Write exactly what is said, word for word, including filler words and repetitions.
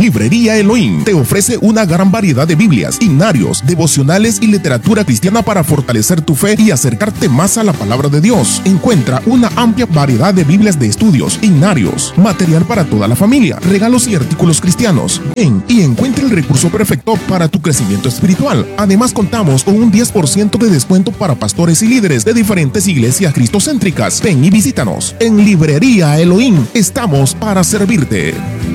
Librería Elohim te ofrece una gran variedad de Biblias, himnarios, devocionales y literatura cristiana para fortalecer tu fe y acercarte más a la palabra de Dios. Encuentra una amplia variedad de Biblias de estudios, himnarios, material para toda la familia, regalos y artículos cristianos. Ven y encuentra el recurso perfecto para tu crecimiento espiritual. Además, contamos con un diez por ciento de descuento para pastores y líderes de diferentes iglesias cristocéntricas. Ven y visítanos. En Librería Elohim estamos para servirte.